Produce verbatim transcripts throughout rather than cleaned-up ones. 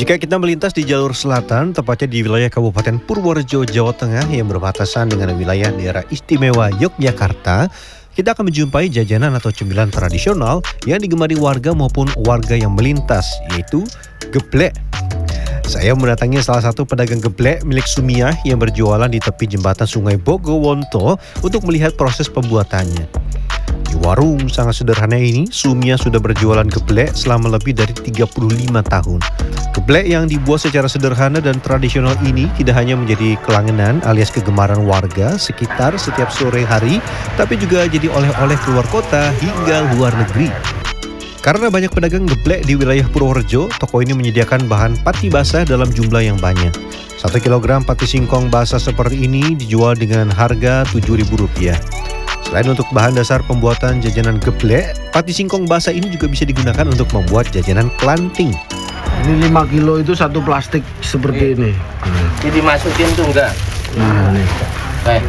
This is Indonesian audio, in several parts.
Jika kita melintas di jalur selatan, tepatnya di wilayah Kabupaten Purworejo, Jawa Tengah yang berbatasan dengan wilayah daerah istimewa Yogyakarta, kita akan menjumpai jajanan atau cemilan tradisional yang digemari warga maupun warga yang melintas, yaitu geblek. Saya mendatangi salah satu pedagang geblek milik Sumiah yang berjualan di tepi jembatan Sungai Bogowonto untuk melihat proses pembuatannya. Di warung sangat sederhana ini, Sumiah sudah berjualan geblek selama lebih dari tiga puluh lima tahun. Geblek yang dibuat secara sederhana dan tradisional ini tidak hanya menjadi kelangenan alias kegemaran warga sekitar setiap sore hari, tapi juga jadi oleh-oleh keluar kota hingga luar negeri. Karena banyak pedagang geblek di wilayah Purworejo, toko ini menyediakan bahan pati basah dalam jumlah yang banyak. Satu kilogram pati singkong basah seperti ini dijual dengan harga tujuh ribu rupiah. Selain untuk bahan dasar pembuatan jajanan geblek, pati singkong basah ini juga bisa digunakan untuk membuat jajanan klanting. Ini lima kilo itu satu plastik seperti ini. Hmm. Jadi dimasukin tuh enggak? Nah, ini. Baik.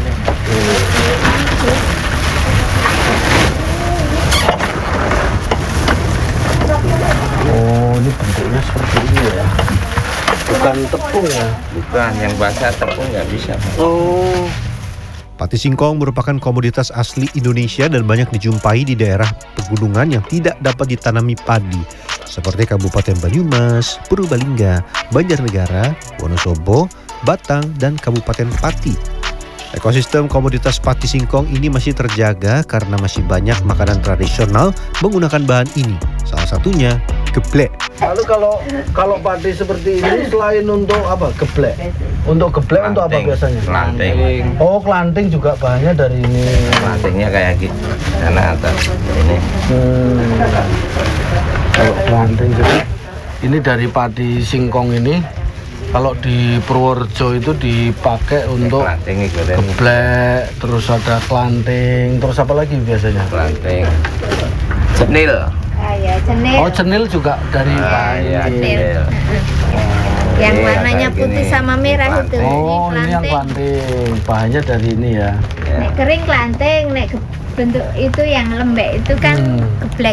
Oh, ini bentuknya seperti ini ya. Bukan tepung ya? Bukan, yang basah tepung nggak bisa. Oh. Pati singkong merupakan komoditas asli Indonesia dan banyak dijumpai di daerah pegunungan yang tidak dapat ditanami padi, seperti Kabupaten Banyumas, Purbalingga, Banjarnegara, Wonosobo, Batang, dan Kabupaten Pati. Ekosistem komoditas pati singkong ini masih terjaga karena masih banyak makanan tradisional menggunakan bahan ini. Salah satunya geblek. Lalu kalau kalau pati seperti ini selain untuk apa? Geblek. Untuk geblek untuk apa biasanya? Klanting. Oh, klanting juga bahannya dari ini. Klantingnya kayak gitu. Karena atas ini. Hmm. Kalau klanting jadi ini dari pati singkong ini. Kalau di Purworejo itu dipakai untuk geblek, terus ada klanting, terus apa lagi biasanya? Klanting. Cenil. Ah, ya, cenil. Oh, cenil juga dari Ah, pati. ya, cenil. Yang Iya, warnanya kayak putih gini. sama merah Ini itu. Oh, ini yang klanting. klanting. Bahannya dari ini ya. Nek kering klanting, nek bentuk itu yang lembek itu kan Hmm. geblek.